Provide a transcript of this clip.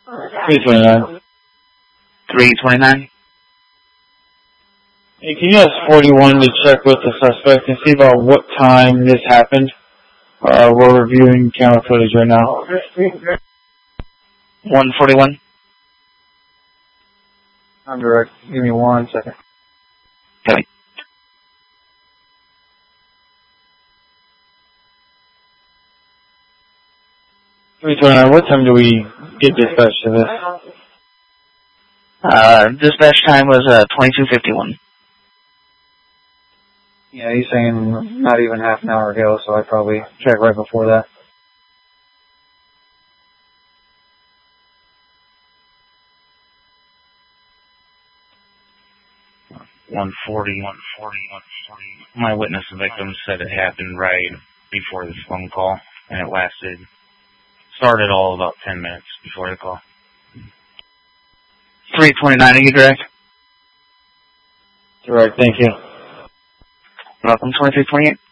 329. 329? Hey, can you ask 41 to check with the suspect and see about what time this happened? We're reviewing camera footage right now. 141? I'm direct. Give me 1 second. Okay. What time do we get dispatched to this? Dispatch time was 22:51. Yeah, he's saying not even half an hour ago, so I'd probably check right before that. One forty. My witness victim said it happened right before this phone call, and it started all about 10 minutes before the call. 329, are you direct? Direct, thank you. Welcome, 2328.